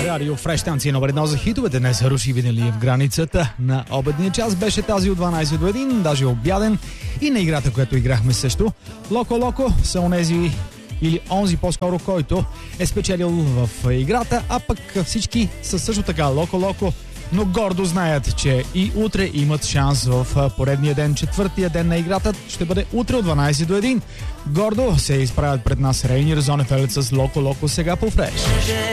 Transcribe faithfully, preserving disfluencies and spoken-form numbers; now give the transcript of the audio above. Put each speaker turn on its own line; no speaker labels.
Радио Фреш, станция номер едно за хитовете. Днес Руши Винелиев. Границата на обедния час беше тази от дванайсет до един, даже обяден, и на играта, която играхме също. Локо Локо са онези или онзи по-скоро, който е спечелил в играта, а пък всички са също така Локо Локо, но гордо знаят, че и утре имат шанс в поредния ден. Четвъртия ден на играта ще бъде утре от дванайсет до един. Гордо се изправят пред нас Рейнир Зонефелд с Локо Локо сега по Фреш.